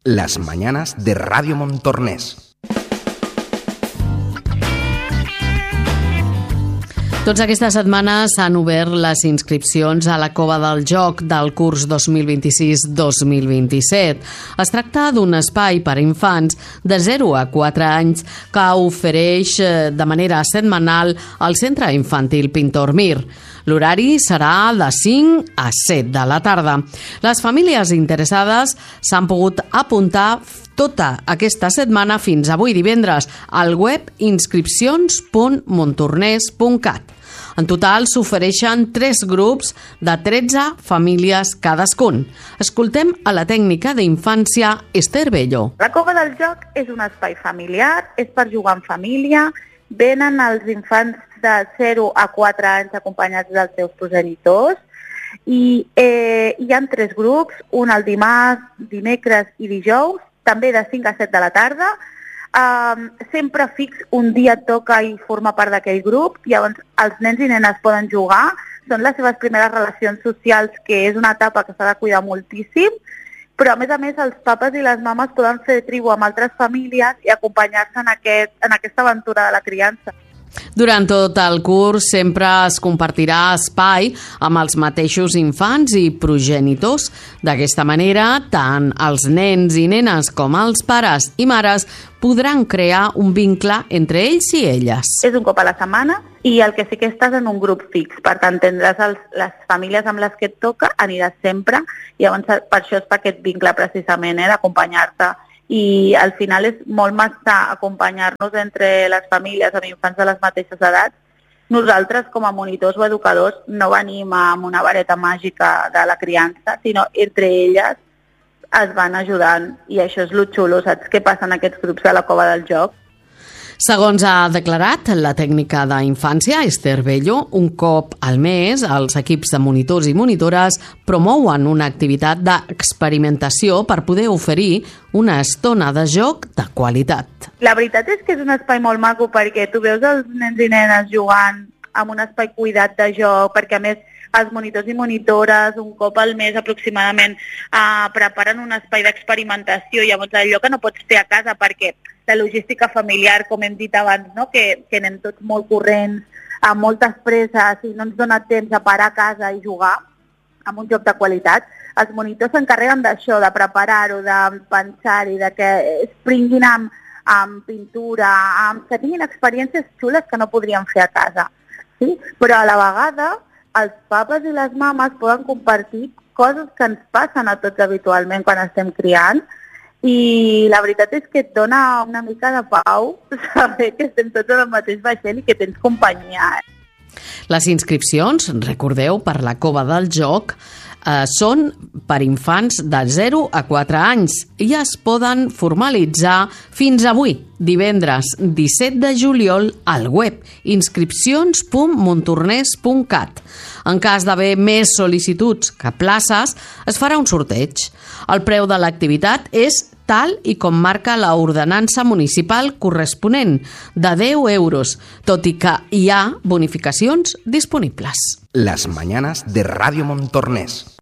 Las mañanas de Radio Montornès. Tots aquesta setmana s'han obert les inscripcions a la Cova del Joc del curs 2026-2027. Es tracta d'un espai per a infants de 0 a 4 anys que ofereix de manera setmanal el Centre Infantil Pintor Mir. L'horari serà de 5 a 7 de la tarda. Les famílies interessades s'han pogut apuntar tota aquesta setmana fins avui divendres al web inscripcions.montornès.cat. En total s'ofereixen 3 grups de 13 famílies cadascun. Escoltem a la tècnica d'infància Esther Bello. La Cova del Joc és un espai familiar, és per jugar en família. Venen els infants de 0 a 4 anys acompanyats dels seus progenitors i hi ha 3 grups, un el dimarts, dimecres i dijous, també de 5 a 7 de la tarda. Sempre fix un dia toca i forma part d'aquell grup, i llavors els nens i nenes poden jugar, són les seves primeres relacions socials, que és una etapa que s'ha de cuidar moltíssim, però a més els papes i les mames poden fer tribu amb altres famílies i acompanyar-se en aquesta aventura de la criança. Durant tot el curs sempre es compartirà espai amb els mateixos infants i progenitors. D'aquesta manera, tant els nens i nenes com els pares i mares podran crear un vincle entre ells i elles. És un cop a la setmana i el que sí que estàs en un grup fix, per tant tindràs les famílies amb les que et toca, aniràs sempre, i llavors per això és per aquest vincle precisament, d'acompanyar-te. I al final és molt massa acompanyar-nos entre les famílies amb infants de les mateixes edats. Nosaltres, com a monitors o educadors, no venim amb una vareta màgica de la criança, sinó entre elles es van ajudant, i això és lo xulo. Saps què passa en aquests grups de la Cova del Joc? Segons ha declarat la tècnica d'infància Esther Bello, un cop al mes els equips de monitors i monitores promouen una activitat d'experimentació per poder oferir una estona de joc de qualitat. La veritat és que és un espai molt maco, perquè tu veus els nens i nenes jugant en un espai cuidat de joc, perquè a més els monitors i monitores un cop al mes aproximadament preparen un espai d'experimentació, i llavors allò que no pots fer a casa perquè la logística familiar, com hem dit abans, no? que anem tots molt corrents, amb moltes presses, i no ens dona temps a parar a casa i jugar amb un joc de qualitat. Els monitors s'encarreguen d'això, de preparar-ho, de pensar-hi, de que es pringuin amb pintura, que tinguin experiències xules que no podrien fer a casa. Sí? Però a la vegada els papes i les mames poden compartir coses que ens passen a tots habitualment quan estem criant, i la veritat és que et dona una mica de pau saber que estem tots en el mateix vaixell i que tens companyia. Les inscripcions, recordeu, per la Cova del Joc són per infants de 0 a 4 anys i es poden formalitzar fins avui, divendres 17 de juliol, al web inscripcions.montornès.cat. En cas d'haver més sol·licituds que places, es farà un sorteig. El preu de l'activitat és tal i com marca l'ordenança municipal corresponent, de 10 euros, tot i que hi ha bonificacions disponibles. Las mañanas de Radio Montornès.